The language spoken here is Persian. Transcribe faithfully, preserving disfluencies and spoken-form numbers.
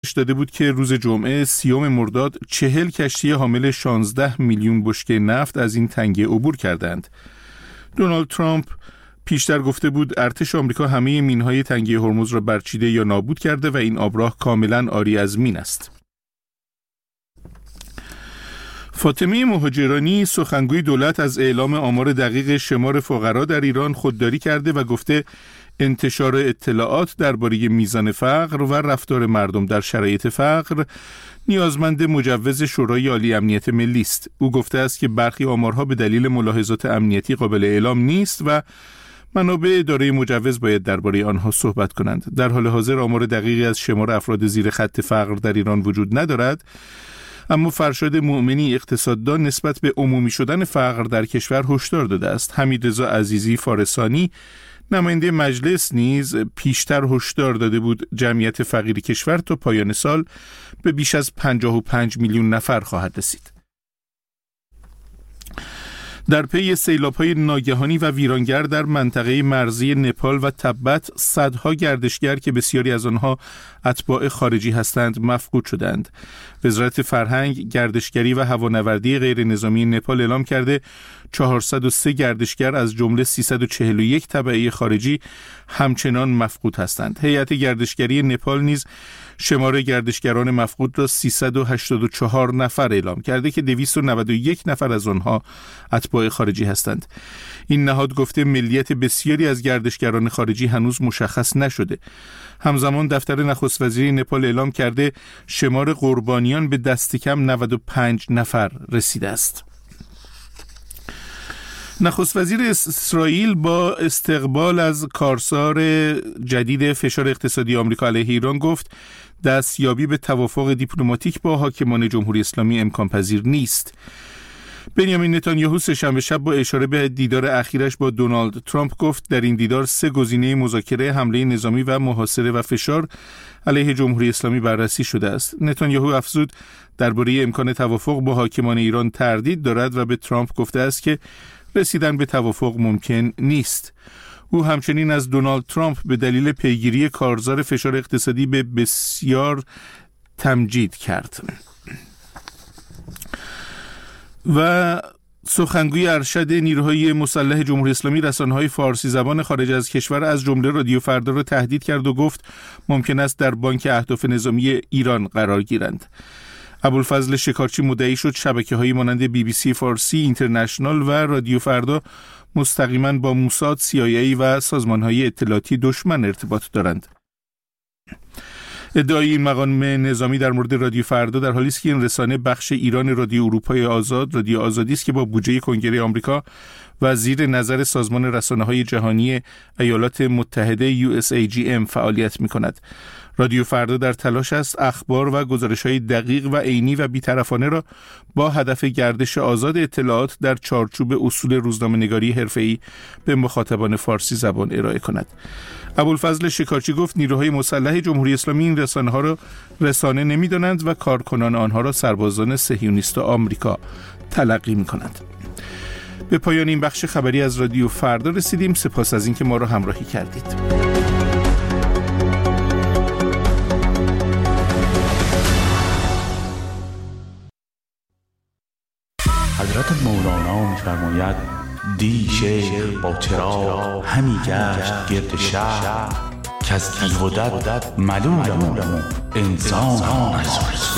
گزارش داده بود که روز جمعه سیوم مرداد چهل کشتی حامل شانزده میلیون بشکه نفت از این تنگه عبور کردند. دونالد ترامپ پیشتر گفته بود ارتش آمریکا همه مین‌های تنگه هرمز را برچیده یا نابود کرده و این آبراه کاملا عاری از مین است. فاطمه مهاجرانی سخنگوی دولت از اعلام آمار دقیق شمار فقرا در ایران خودداری کرده و گفته انتشار اطلاعات درباره میزان فقر و رفتار مردم در شرایط فقر نیازمند مجوز شورای عالی امنیت ملی است. او گفته است که برخی آمارها به دلیل ملاحظات امنیتی قابل اعلام نیست و منابع اداره مجوز باید درباره آنها صحبت کنند. در حال حاضر آمار دقیقی از شمار افراد زیر خط فقر در ایران وجود ندارد، اما فرشاد مؤمنی اقتصاددان نسبت به عمومی شدن فقر در کشور هشدار داده است. حمیدرضا عزیزی فارسانی نماینده مجلس نیز پیشتر هشدار داده بود جمعیت فقیر کشور تا پایان سال به بیش از پنجاه و پنج میلیون نفر خواهد رسید. در پی سیلاب‌های ناگهانی و ویرانگر در منطقه مرزی نپال و تبت، صدها گردشگر که بسیاری از آنها اتباع خارجی هستند مفقود شدند. وزارت فرهنگ، گردشگری و هوانوردی غیر نظامی نپال اعلام کرده چهارصد و سه گردشگر از جمله سیصد و چهل و یک تبعه خارجی همچنان مفقود هستند. هیئت گردشگری نپال نیز شمار گردشگران مفقود را سیصد و هشتاد و چهار نفر اعلام کرده که دویست و نود و یک نفر از آنها اتباع خارجی هستند. این نهاد گفته ملیت بسیاری از گردشگران خارجی هنوز مشخص نشده. همزمان دفتر نخست وزیری نپال اعلام کرده شمار قربانیان به دست کم نود و پنج نفر رسیده است. نخست وزیر اسرائیل با استقبال از کارزار جدید فشار اقتصادی آمریکا علیه ایران گفت دستیابی به توافق دیپلماتیک با حاکمان جمهوری اسلامی امکان پذیر نیست. بنیامین نتانیاهو سه‌شنبه شب با اشاره به دیدار اخیرش با دونالد ترامپ گفت در این دیدار سه گزینه مذاکره، حمله نظامی و محاصره و فشار علیه جمهوری اسلامی بررسی شده است. نتانیاهو افزود درباره امکان توافق با حاکمان ایران تردید دارد و به ترامپ گفته است که رسیدن به توافق ممکن نیست. او همچنین از دونالد ترامپ به دلیل پیگیری کارزار فشار اقتصادی به بسیار تمجید کرد. و سخنگوی ارشد نیروهای مسلح جمهوری اسلامی رسانه‌های فارسی زبان خارج از کشور از جمله رادیو فردا را تهدید کرد و گفت ممکن است در بانک اهداف نظامی ایران قرار گیرند. ابوالفضل شکارچی مدعی شد شبکه‌های مانند بی بی سی فارسی اینترنشنال و رادیو فردا مستقیما با موساد، سی آی ای و سازمان‌های اطلاعاتی دشمن ارتباط دارند. ادعای این مقام نظامی در مورد رادیو فردا در حالی است که این رسانه بخش ایران رادیو اروپای آزاد، رادیو آزادی است که با بودجه کنگره آمریکا و زیر نظر سازمان رسانه‌های جهانی ایالات متحده یو اس ای جی ام فعالیت می‌کند. رادیو فردا در تلاش است اخبار و گزارش‌های دقیق و عینی و بی‌طرفانه را با هدف گردش آزاد اطلاعات در چارچوب اصول روزنامه‌نگاری حرفه‌ای به مخاطبان فارسی زبان ارائه کند. ابوالفضل شکارچی گفت نیروهای مسلح جمهوری اسلامی این رسانه‌ها را رسانه نمی‌دانند و کارکنان آنها را سربازان صهیونیست آمریکا تلقی می‌کنند. به پایان این بخش خبری از رادیو فردا رسیدیم. سپاس از اینکه ما را همراهی کردید. حضرت مولانا می‌فرماید دی شیخ با چراغ همی گشت گرد شهر که از دیهدت ملولم انسان